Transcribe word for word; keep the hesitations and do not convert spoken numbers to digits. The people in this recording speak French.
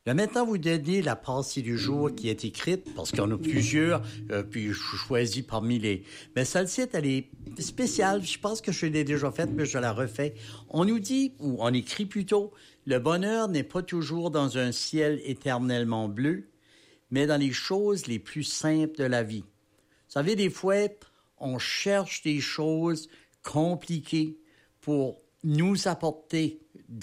Là, maintenant, vous donnez la pensée du jour qui est écrite, parce qu'il y en a plusieurs, euh, puis je choisis parmi les... Mais celle-ci, elle est spéciale. Je pense que je l'ai déjà faite, mais je la refais. On nous dit, ou on écrit plutôt, le bonheur n'est pas toujours dans un ciel éternellement bleu, mais dans les choses les plus simples de la vie. Vous savez, des fois, on cherche des choses compliquées pour nous apporter